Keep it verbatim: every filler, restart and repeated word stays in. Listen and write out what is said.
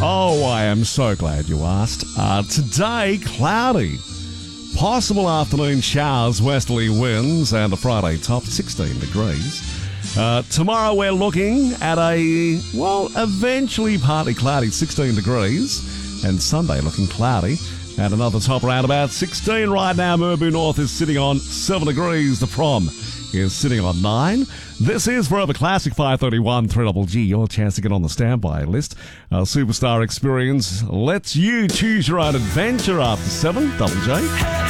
Oh, I am so glad you asked. Uh, today, cloudy. Possible afternoon showers, westerly winds, and a Friday top, sixteen degrees. Uh, tomorrow we're looking at a, well, eventually partly cloudy, sixteen degrees. And Sunday looking cloudy. And another top around about sixteen right now. Murbu North is sitting on seven degrees. The Prom is sitting on nine. This is Forever Classic five thirty-one three G G. Your chance to get on the standby list. Our Superstar Experience lets you choose your own adventure after seven. Double J.